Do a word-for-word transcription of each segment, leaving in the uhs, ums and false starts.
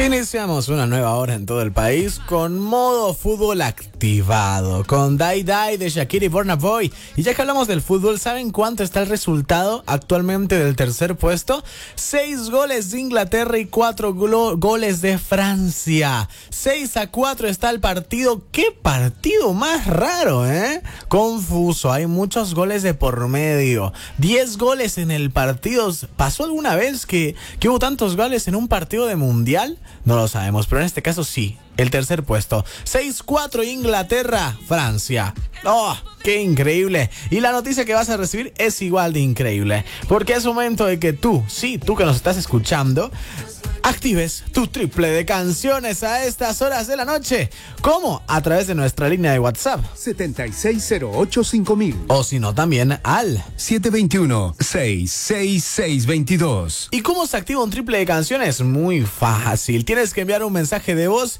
Iniciamos una nueva hora en todo el país con modo fútbol activado, con Die Die de Shakira y Burna Boy. Y ya que hablamos del fútbol, ¿saben cuánto está el resultado actualmente del tercer puesto? Seis goles de Inglaterra y cuatro glo- goles de Francia. Seis a cuatro está el partido. ¡Qué partido más raro, eh! Confuso, hay muchos goles de por medio. Diez goles en el partido. ¿Pasó alguna vez que, que hubo tantos goles en un partido de mundial? No lo sabemos, pero en este caso sí. El tercer puesto. seis cuatro Inglaterra, Francia. ¡Oh, qué increíble! Y la noticia que vas a recibir es igual de increíble. Porque es momento de que tú, sí, tú que nos estás escuchando, actives tu triple de canciones a estas horas de la noche. ¿Cómo? A través de nuestra línea de WhatsApp. siete seis cero ocho cinco mil. O si no, también al siete dos uno, seis seis seis dos dos. ¿Y cómo se activa un triple de canciones? Muy fácil. Tienes que enviar un mensaje de voz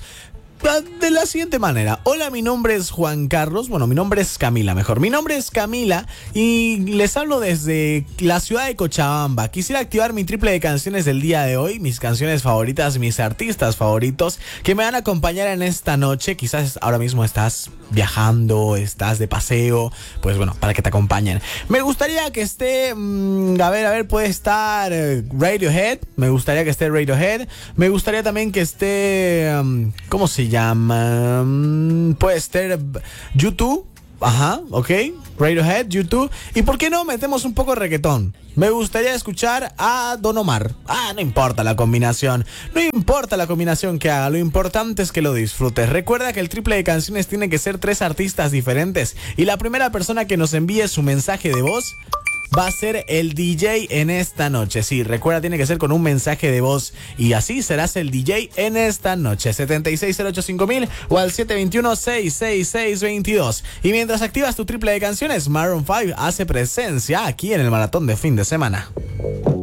de la siguiente manera. Hola, mi nombre es Juan Carlos. Bueno, mi nombre es Camila, mejor. Mi nombre es Camila y les hablo desde la ciudad de Cochabamba. Quisiera activar mi triple de canciones del día de hoy, mis canciones favoritas, mis artistas favoritos que me van a acompañar en esta noche. Quizás ahora mismo estás viajando, estás de paseo, pues bueno, para que te acompañen. Me gustaría que esté, mmm, a ver, a ver, puede estar eh, Radiohead. Me gustaría que esté Radiohead. Me gustaría también que esté, um, ¿cómo se llama? Um, puede estar YouTube. Ajá, ok. Radiohead, YouTube. ¿Y por qué no metemos un poco de reggaetón? Me gustaría escuchar a Don Omar. Ah, no importa la combinación. No importa la combinación que haga. Lo importante es que lo disfrutes. Recuerda que el triple de canciones tiene que ser tres artistas diferentes. Y la primera persona que nos envíe su mensaje de voz va a ser el D J en esta noche. Sí, recuerda, tiene que ser con un mensaje de voz. Y así serás el D J en esta noche. siete seis cero ocho cinco mil o al siete dos uno, seis seis seis dos dos. Y mientras activas tu triple de canciones, Maroon cinco hace presencia aquí en el maratón de fin de semana.